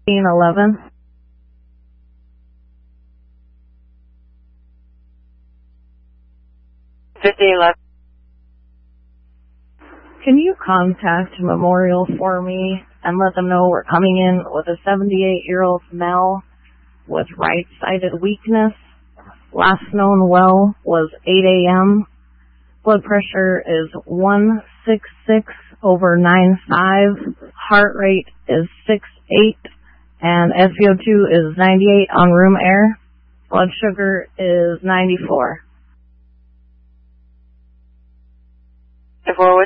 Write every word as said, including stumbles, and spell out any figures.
eleven. fifteen eleven. Can you contact Memorial for me and let them know we're coming in with a seventy-eight-year-old male with right-sided weakness? Last known well was eight a.m. Blood pressure is one sixty-six over ninety-five. Heart rate is sixty-eight. And S p O two is ninety-eight on room air. Blood sugar is ninety-four. Before